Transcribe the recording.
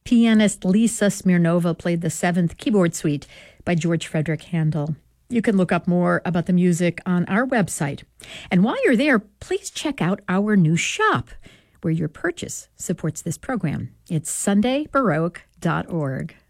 Pianist Lisa Smirnova played the Seventh Keyboard Suite by George Frederick Handel. You can look up more about the music on our website. And while you're there, please check out our new shop, where your purchase supports this program. It's sundaybaroque.org.